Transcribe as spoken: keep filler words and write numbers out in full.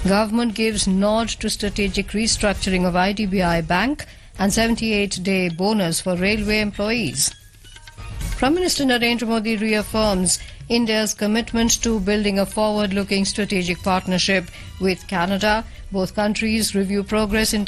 Government gives nod to strategic restructuring of I D B I Bank and seventy-eight day bonus for railway employees. Prime Minister Narendra Modi reaffirms India's commitment to building a forward-looking strategic partnership with Canada. Both countries review progress in